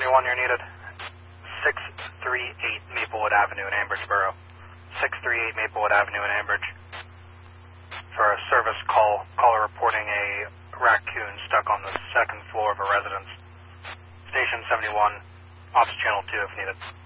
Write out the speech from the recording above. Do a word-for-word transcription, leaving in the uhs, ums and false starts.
seventy-one, you're needed. six thirty-eight Maplewood Avenue in Ambridge Borough. six thirty-eight Maplewood Avenue in Ambridge. For a service call, caller reporting a raccoon stuck on the second floor of a residence. Station seventy-one, Ops Channel two if needed.